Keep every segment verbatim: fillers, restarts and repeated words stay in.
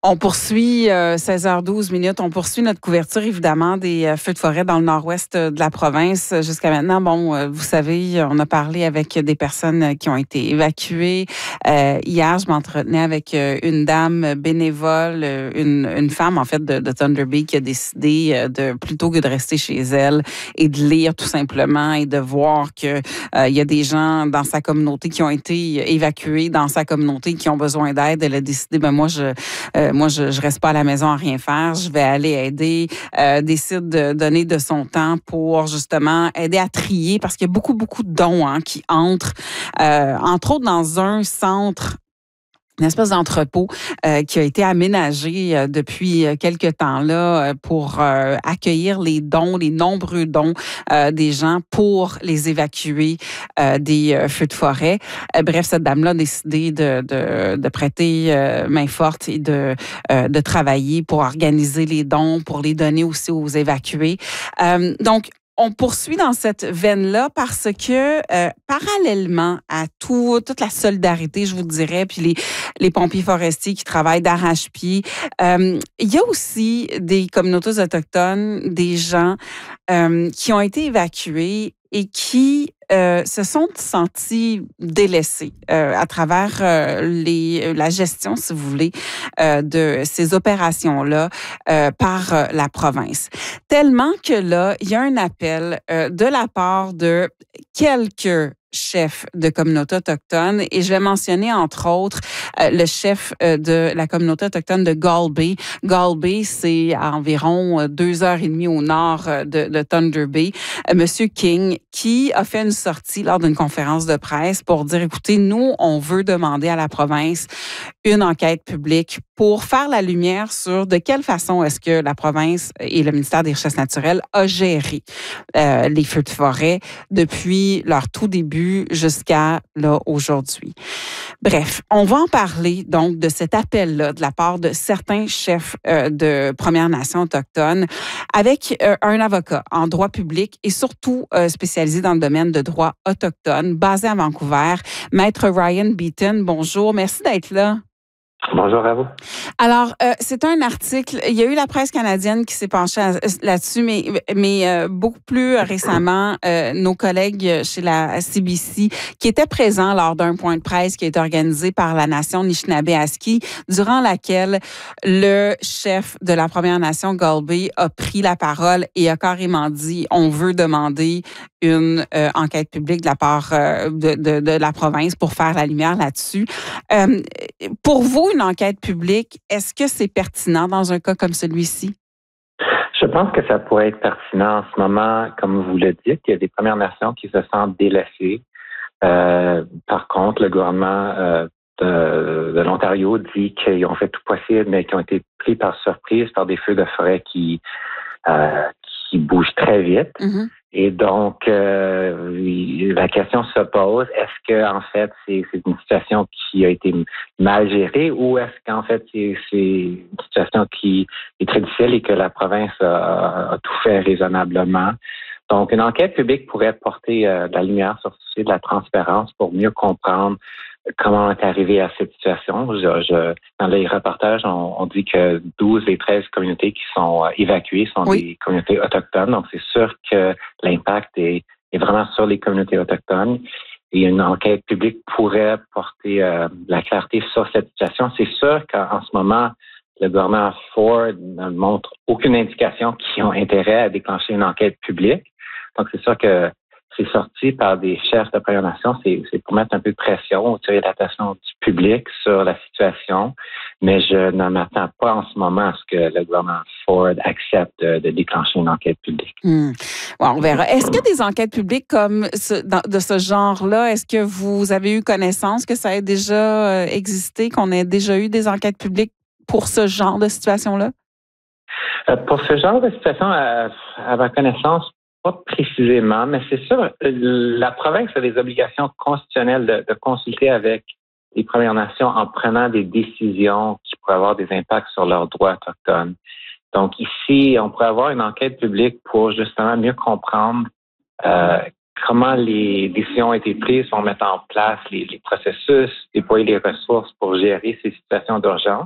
On poursuit, euh, seize heures douze minutes, on poursuit notre couverture évidemment des euh, feux de forêt dans le nord-ouest de la province. Jusqu'à maintenant, bon, euh, vous savez, on a parlé avec des personnes qui ont été évacuées. Euh, hier, je m'entretenais avec euh, une dame bénévole, euh, une, une femme en fait de, de Thunder Bay qui a décidé euh, de plutôt que de rester chez elle et de lire tout simplement et de voir que euh, il y a des gens dans sa communauté qui ont été évacués dans sa communauté qui ont besoin d'aide. Elle a décidé, ben moi je euh, moi, je, je reste pas à la maison à rien faire. Je vais aller aider. Euh, décide de donner de son temps pour justement aider à trier parce qu'il y a beaucoup, beaucoup de dons hein, qui entrent, euh, entre autres dans un centre une espèce d'entrepôt euh, qui a été aménagé euh, depuis quelque temps là euh, pour euh, accueillir les dons, les nombreux dons euh, des gens pour les évacuer euh, des euh, feux de forêt. Euh, bref, cette dame-là a décidé de, de, de prêter euh, main forte et de, euh, de travailler pour organiser les dons, pour les donner aussi aux évacués. Euh, donc, on poursuit dans cette veine-là parce que euh, parallèlement à tout, toute la solidarité, je vous dirais, puis les, les pompiers forestiers qui travaillent d'arrache-pied, euh, il y a aussi des communautés autochtones, des gens euh, qui ont été évacués et qui euh, se sont sentis délaissés euh, à travers euh, les, la gestion, si vous voulez, euh, de ces opérations-là euh, par euh, la province. Tellement que là, il y a un appel euh, de la part de quelques chefs de communautés autochtones et je vais mentionner entre autres euh, le chef euh, de la communauté autochtone de Gull Bay. Gull Bay, c'est à environ deux heures et demie au nord de, de Thunder Bay. Euh, Monsieur King, qui a fait une sortie lors d'une conférence de presse pour dire, écoutez, nous, on veut demander à la province une enquête publique pour faire la lumière sur de quelle façon est-ce que la province et le ministère des Richesses naturelles a géré euh, les feux de forêt depuis leur tout début jusqu'à là aujourd'hui. Bref, on va en parler donc de cet appel-là de la part de certains chefs euh, de Premières Nations autochtones avec euh, un avocat en droit public et surtout euh, spécialisé dans le domaine de droit autochtone, basé à Vancouver, Maître Ryan Beaton. Bonjour, merci d'être là. Bonjour à vous. Alors, euh, c'est un article, il y a eu la presse canadienne qui s'est penchée à, là-dessus, mais, mais euh, beaucoup plus récemment, euh, nos collègues chez la C B C qui étaient présents lors d'un point de presse qui a été organisé par la nation Anishinaabe-Aski, durant laquelle le chef de la Première Nation, Gull Bay, a pris la parole et a carrément dit, on veut demander une euh, enquête publique de la part euh, de, de, de la province pour faire la lumière là-dessus. Euh, pour vous, une enquête publique, est-ce que c'est pertinent dans un cas comme celui-ci? Je pense que ça pourrait être pertinent en ce moment, comme vous le dites. Il y a des Premières Nations qui se sentent délaissées. Euh, par contre, le gouvernement euh, de, de l'Ontario dit qu'ils ont fait tout possible, mais qu'ils ont été pris par surprise par des feux de forêt qui, euh, qui bougent très vite. Mm-hmm. Et donc, euh, la question se pose, est-ce que en fait, c'est, c'est une situation qui a été mal gérée ou est-ce qu'en fait, c'est, c'est une situation qui est très difficile et que la province a, a tout fait raisonnablement? Donc, une enquête publique pourrait porter euh, de la lumière sur ce de la transparence pour mieux comprendre comment on est arrivé à cette situation. Je, je, dans les reportages, on, on dit que douze des treize communautés qui sont euh, évacuées sont oui. des communautés autochtones. Donc, c'est sûr que l'impact est, est vraiment sur les communautés autochtones. Et une enquête publique pourrait porter euh, la clarté sur cette situation. C'est sûr qu'en ce moment, le gouvernement Ford ne montre aucune indication qu'ils ont intérêt à déclencher une enquête publique. Donc, c'est sûr que c'est sorti par des chefs de Première Nation, c'est, c'est pour mettre un peu de pression, tirer l'attention du public sur la situation, mais je ne m'attends pas en ce moment à ce que le gouvernement Ford accepte de, de déclencher une enquête publique. Mmh. Bon, on verra. Est-ce que des enquêtes publiques comme ce, dans, de ce genre-là, est-ce que vous avez eu connaissance que ça ait déjà existé, qu'on ait déjà eu des enquêtes publiques pour ce genre de situation-là? Euh, pour ce genre de situation, à, à ma connaissance, pas précisément, mais c'est sûr, la province a des obligations constitutionnelles de, de consulter avec les Premières Nations en prenant des décisions qui pourraient avoir des impacts sur leurs droits autochtones. Donc ici, on pourrait avoir une enquête publique pour justement mieux comprendre euh, comment les décisions ont été prises pour mettre en place les, les processus, déployer les ressources pour gérer ces situations d'urgence.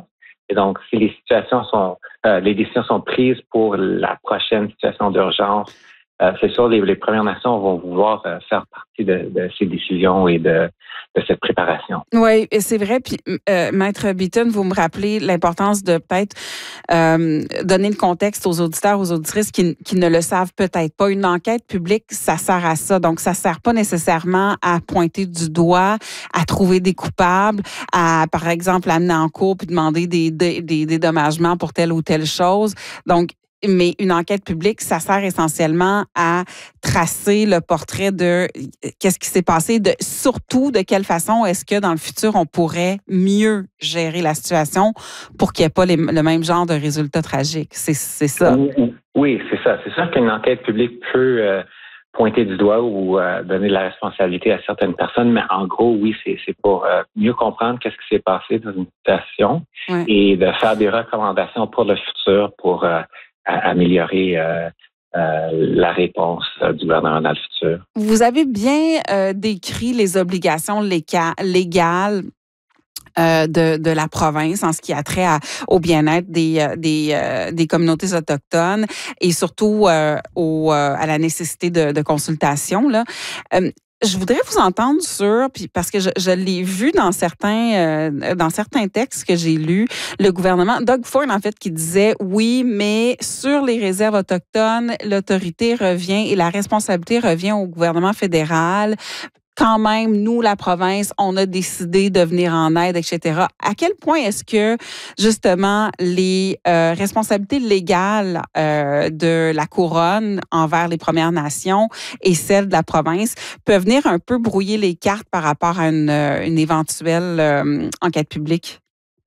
Et donc, si les situations sont, euh, les décisions sont prises pour la prochaine situation d'urgence, euh, c'est sûr, les, les Premières Nations vont vouloir euh, faire partie de, de ces décisions et de, de cette préparation. Oui, et c'est vrai. Puis, euh, Maître Beaton, vous me rappelez l'importance de peut-être euh, donner le contexte aux auditeurs, aux auditrices qui, qui ne le savent peut-être pas. Une enquête publique, ça sert à ça. Donc, ça sert pas nécessairement à pointer du doigt, à trouver des coupables, à, par exemple, amener en cours puis demander des, des, des dédommagements pour telle ou telle chose. Donc, mais une enquête publique, ça sert essentiellement à tracer le portrait de qu'est-ce qui s'est passé, de surtout de quelle façon est-ce que dans le futur on pourrait mieux gérer la situation pour qu'il n'y ait pas les, le même genre de résultats tragiques. C'est, c'est ça. Oui, c'est ça. C'est sûr qu'une enquête publique peut euh, pointer du doigt ou euh, donner de la responsabilité à certaines personnes, mais en gros, oui, c'est, c'est pour euh, mieux comprendre qu'est-ce qui s'est passé dans une situation ouais. et de faire des recommandations pour le futur pour euh, à améliorer euh, euh, la réponse euh, du gouvernement dans le futur. Vous avez bien euh, décrit les obligations léca- légales euh, de, de la province en ce qui a trait à, au bien-être des, des, euh, des communautés autochtones et surtout euh, au, euh, à la nécessité de, de consultation. Là. Euh, Je voudrais vous entendre sur, puis parce que je, je l'ai vu dans certains euh, dans certains textes que j'ai lus, le gouvernement, Doug Ford en fait, qui disait oui, mais sur les réserves autochtones, l'autorité revient et la responsabilité revient au gouvernement fédéral. Quand même, nous, la province, on a décidé de venir en aide, et cetera. À quel point est-ce que, justement, les euh, responsabilités légales euh, de la couronne envers les Premières Nations et celles de la province peuvent venir un peu brouiller les cartes par rapport à une, une éventuelle euh, enquête publique?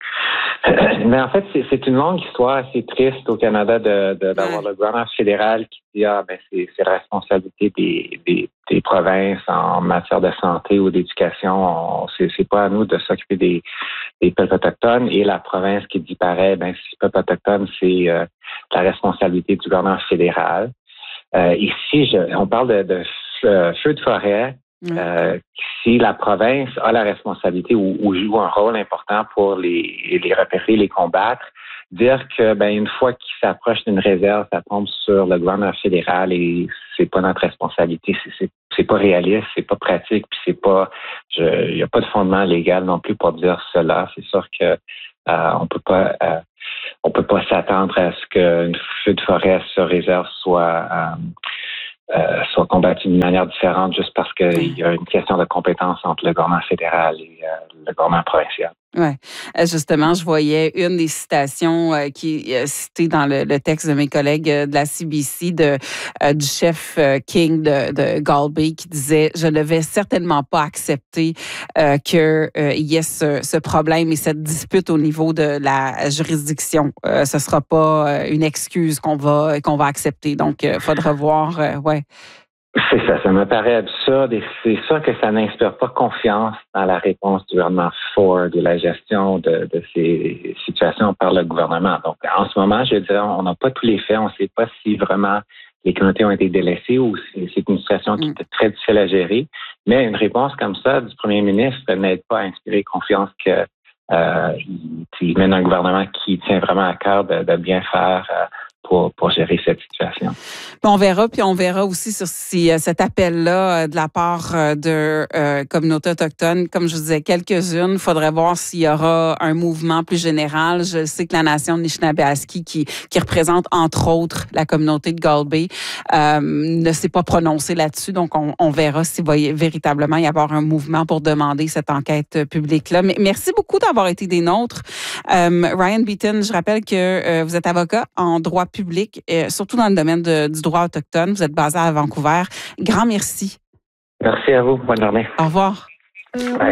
Mais en fait, c'est, c'est une longue histoire assez triste au Canada de, de, d'avoir ouais. le gouvernement fédéral qui dit ah ben c'est, c'est la responsabilité des, des, des provinces en matière de santé ou d'éducation. On, c'est, c'est pas à nous de s'occuper des, des peuples autochtones et la province qui dit pareil, ben si peuple autochtone, c'est euh, la responsabilité du gouvernement fédéral. Euh, ici, je, on parle de, de feu, feu de forêt. Euh, si la province a la responsabilité ou, ou joue un rôle important pour les, les repérer, les combattre, dire que ben une fois qu'ils s'approchent d'une réserve, ça tombe sur le gouvernement fédéral et c'est pas notre responsabilité, c'est, c'est, c'est pas réaliste, c'est pas pratique, puis c'est pas, il y a pas de fondement légal non plus pour dire cela. C'est sûr que euh, on peut pas, euh, on peut pas s'attendre à ce qu'une feu de forêt sur réserve soit euh, Euh, soit combattu d'une manière différente juste parce qu'il y a une question de compétence entre le gouvernement fédéral et euh, le gouvernement provincial. Oui, justement, je voyais une des citations euh, qui est citée dans le, le texte de mes collègues de la C B C de, euh, du chef euh, King de, de Galway qui disait « Je ne vais certainement pas accepter euh, qu'il euh, y ait ce, ce problème et cette dispute au niveau de la juridiction. Euh, ce ne sera pas une excuse qu'on va, qu'on va accepter. Donc, il faudra voir. Euh, ouais. C'est ça, ça me paraît absurde et c'est sûr que ça n'inspire pas confiance dans la réponse du gouvernement Ford et la gestion de, de ces situations par le gouvernement. Donc, en ce moment, je dirais, on n'a pas tous les faits, on ne sait pas si vraiment les communautés ont été délaissées ou si c'est une situation qui était très difficile à gérer. Mais une réponse comme ça du premier ministre n'aide pas à inspirer confiance que euh, il mène un gouvernement qui tient vraiment à cœur de, de bien faire euh, Pour, pour gérer cette situation. On verra, puis on verra aussi sur si euh, cet appel-là euh, de la part euh, de euh, communautés autochtones, comme je vous disais, quelques-unes, il faudrait voir s'il y aura un mouvement plus général. Je sais que la nation de Nishnabéaski, qui, qui représente entre autres la communauté de Galway, euh, ne s'est pas prononcée là-dessus, donc on, on verra s'il va y, véritablement y avoir un mouvement pour demander cette enquête publique-là. Mais merci beaucoup d'avoir été des nôtres. Euh, Ryan Beaton, je rappelle que euh, vous êtes avocat en droit public, euh, surtout dans le domaine de, du droit autochtone. Vous êtes basé à Vancouver. Grand merci. Merci à vous. Bonne journée. Au revoir. Ouais.